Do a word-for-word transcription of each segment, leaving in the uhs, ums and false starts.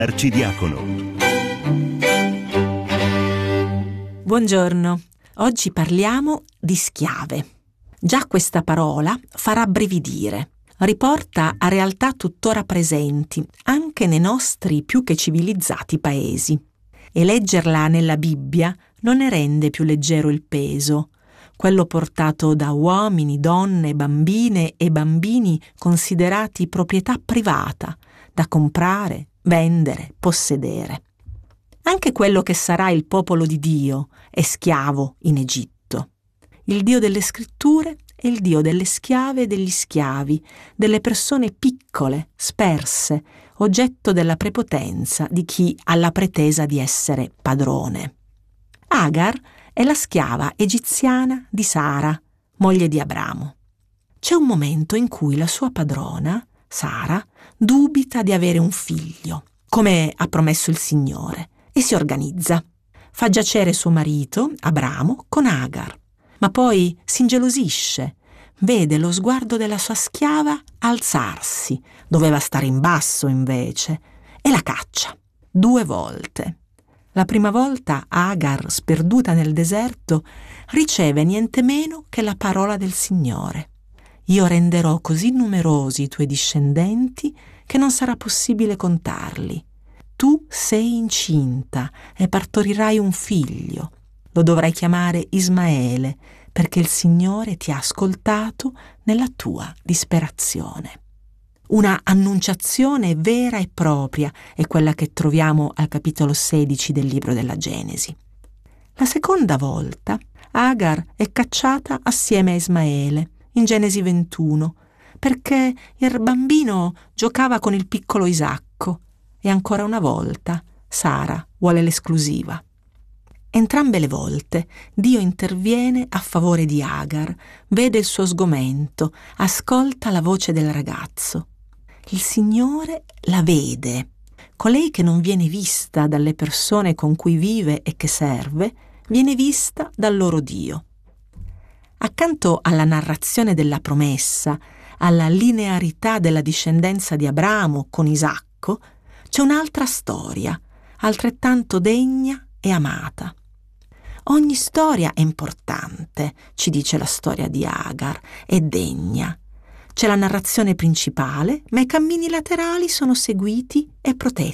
Arcidiacono. Buongiorno, oggi parliamo di schiave. Già questa parola fa rabbrividire, riporta a realtà tuttora presenti anche nei nostri più che civilizzati paesi. E leggerla nella Bibbia non ne rende più leggero il peso, quello portato da uomini, donne, bambine e bambini considerati proprietà privata, da comprare, vendere, possedere. Anche quello che sarà il popolo di Dio è schiavo in Egitto. Il Dio delle Scritture è il Dio delle schiave e degli schiavi, delle persone piccole, sperse, oggetto della prepotenza di chi ha la pretesa di essere padrone. Agar è la schiava egiziana di Sara, moglie di Abramo. C'è un momento in cui la sua padrona, Sara, dubita di avere un figlio, come ha promesso il Signore, e si organizza. Fa giacere suo marito, Abramo, con Agar, ma poi si ingelosisce. Vede lo sguardo della sua schiava alzarsi, doveva stare in basso invece, e la caccia, due volte. La prima volta Agar, sperduta nel deserto, riceve niente meno che la parola del Signore. Io renderò così numerosi i tuoi discendenti che non sarà possibile contarli. Tu sei incinta e partorirai un figlio. Lo dovrai chiamare Ismaele, perché il Signore ti ha ascoltato nella tua disperazione. Una annunciazione vera e propria è quella che troviamo al capitolo sedici del libro della Genesi. La seconda volta Agar è cacciata assieme a Ismaele in Genesi ventuno, perché il bambino giocava con il piccolo Isacco e ancora una volta Sara vuole l'esclusiva. Entrambe le volte Dio interviene a favore di Agar, vede il suo sgomento, ascolta la voce del ragazzo. Il Signore la vede, colei che non viene vista dalle persone con cui vive e che serve, viene vista dal loro Dio. Accanto alla narrazione della promessa, alla linearità della discendenza di Abramo con Isacco, c'è un'altra storia, altrettanto degna e amata. Ogni storia è importante, ci dice la storia di Agar, è degna. C'è la narrazione principale, ma i cammini laterali sono seguiti e protetti.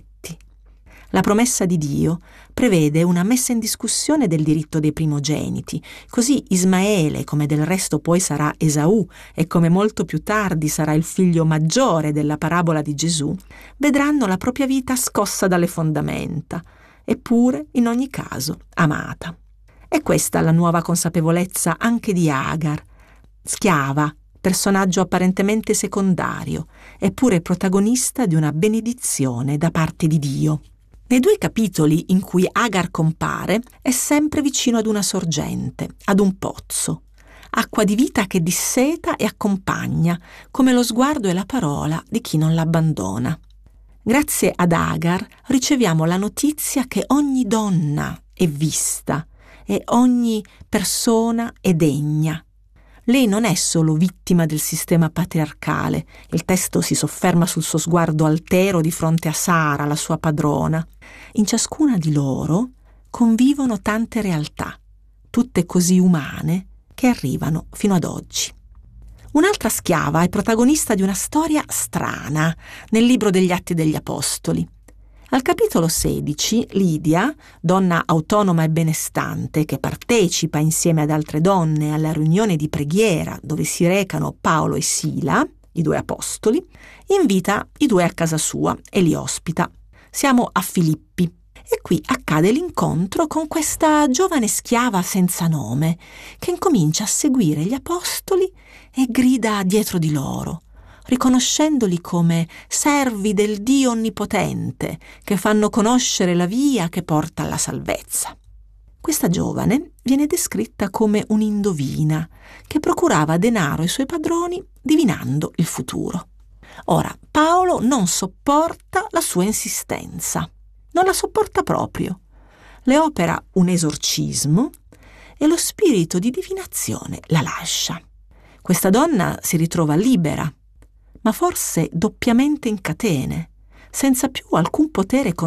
La promessa di Dio prevede una messa in discussione del diritto dei primogeniti, così Ismaele, come del resto poi sarà Esaù e come molto più tardi sarà il figlio maggiore della parabola di Gesù, vedranno la propria vita scossa dalle fondamenta, eppure in ogni caso amata. È questa la nuova consapevolezza anche di Agar, schiava, personaggio apparentemente secondario, eppure protagonista di una benedizione da parte di Dio. Nei due capitoli in cui Agar compare è sempre vicino ad una sorgente, ad un pozzo, acqua di vita che disseta e accompagna, come lo sguardo e la parola di chi non l'abbandona. Grazie ad Agar riceviamo la notizia che ogni donna è vista e ogni persona è degna. Lei non è solo vittima del sistema patriarcale, il testo si sofferma sul suo sguardo altero di fronte a Sara, la sua padrona. In ciascuna di loro convivono tante realtà, tutte così umane, che arrivano fino ad oggi. Un'altra schiava è protagonista di una storia strana nel libro degli Atti degli Apostoli. Al capitolo sedici, Lidia, donna autonoma e benestante che partecipa insieme ad altre donne alla riunione di preghiera dove si recano Paolo e Sila, i due apostoli, invita i due a casa sua e li ospita. Siamo a Filippi e qui accade l'incontro con questa giovane schiava senza nome che incomincia a seguire gli apostoli e grida dietro di loro, riconoscendoli come servi del Dio Onnipotente che fanno conoscere la via che porta alla salvezza. Questa giovane viene descritta come un'indovina che procurava denaro ai suoi padroni divinando il futuro. Ora, Paolo non sopporta la sua insistenza, non la sopporta proprio. Le opera un esorcismo e lo spirito di divinazione la lascia. Questa donna si ritrova libera, ma forse doppiamente in catene, senza più alcun potere